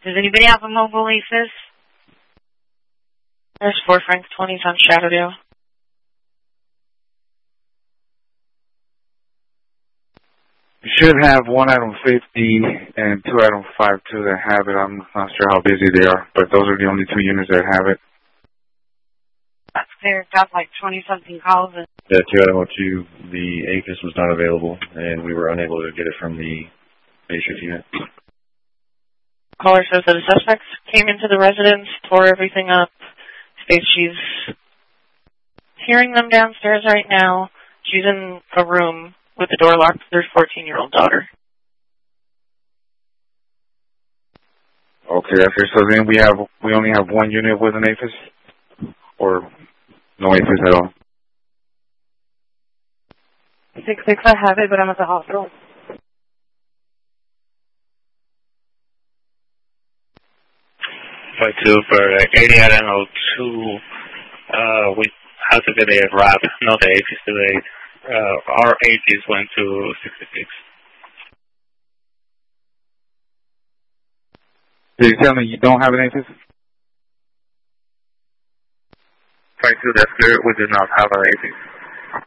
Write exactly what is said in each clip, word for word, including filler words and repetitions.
Does anybody have a mobile APHIS? There's four Frank twenties on Shadowdale. You should have one item fifty and two item five two that have it. I'm not sure how busy they are, but those are the only two units that have it. That's clear. Got like twenty-something calls. And Yeah, two item two, the APHIS was not available, and we were unable to get it from the day shift unit. Caller says that the suspects came into the residence, tore everything up. States she's hearing them downstairs right now. She's in a room with the door locked with her fourteen-year-old daughter. Okay, okay. So then we have we only have one unit with an APHIS, or no APHIS at all. Six six, I have it, but I'm at the hospital. Five two for eighty item oh two. Uh, we have to get a wrap, not the APHIS today. Uh, our APHIS went to sixty-six. Did you tell me you don't have an APHIS? Five two, that's clear. We do not have an APHIS.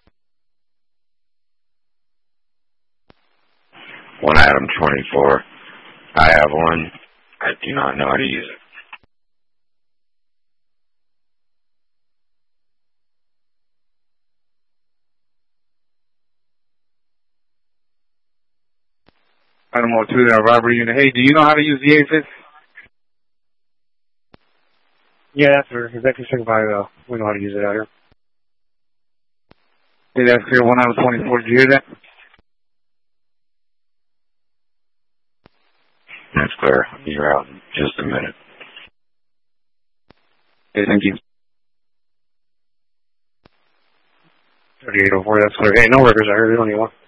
One item twenty-four. I have one. I do not know how to use it. Item oh two, that robbery unit. Hey, do you know how to use the APHIS? Yeah, that's for executive second by, uh, we know how to use it out here. Hey, that's clear. One item twenty-four. Did you hear that? That's clear. You're out in just a minute. Hey, thank you. thirty-eight oh four, that's clear. Hey, no records out here. We don't need one.